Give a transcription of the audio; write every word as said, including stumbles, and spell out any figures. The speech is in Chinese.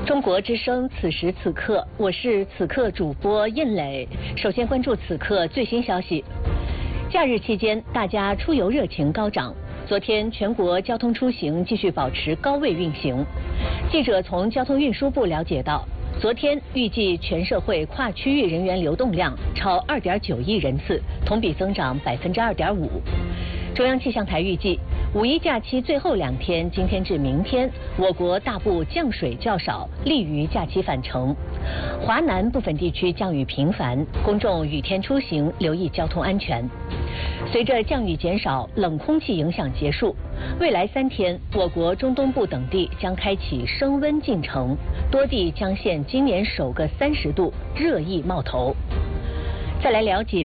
中国之声，此时此刻，我是此刻主播印磊。首先关注此刻最新消息。假日期间，大家出游热情高涨。昨天，全国交通出行继续保持高位运行。记者从交通运输部了解到，昨天预计全社会跨区域人员流动量超二点九亿人次，同比增长百分之二点五。中央气象台预计，五一假期最后两天，今天至明天，我国大部降水较少，利于假期返程。华南部分地区降雨频繁，公众雨天出行留意交通安全。随着降雨减少，冷空气影响结束，未来三天，我国中东部等地将开启升温进程，多地将现今年首个三十度热意冒头。再来了解。